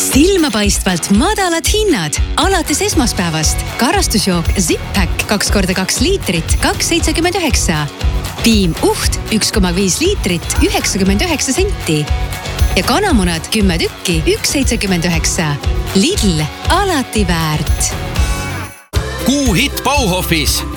Silmapaistvalt madalad hinnad alates esmaspäevast. Karastusjook Zip-Pack 2x2 liitrit 2,79. Piim Uht 1,5 liitrit 99 senti. Ja kanamunad 10 tükki 1,79. Lidl, alati väärt. Kuu hitt Bauhofis.